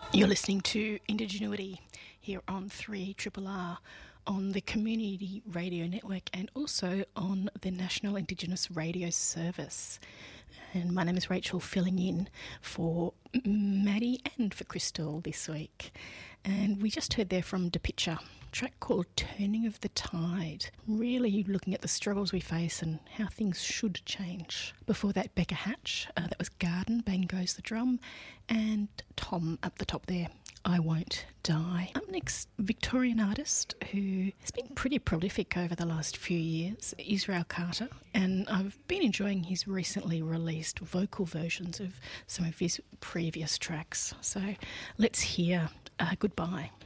You're listening to Indigenuity here on 3RRR on the Community Radio Network and also on the National Indigenous Radio Service. And my name is Rachel, filling in for Maddie and for Crystal this week. And we just heard there from Da Pitcher, a track called Turning of the Tide, really looking at the struggles we face and how things should change. Before that, Becca Hatch, that was Garden, Bang Goes the Drum, and Tom up the top there, I Won't Die. Up next, Victorian artist who has been pretty prolific over the last few years, Israel Carter, and I've been enjoying his recently released vocal versions of some of his previous tracks. So let's hear Goodbye.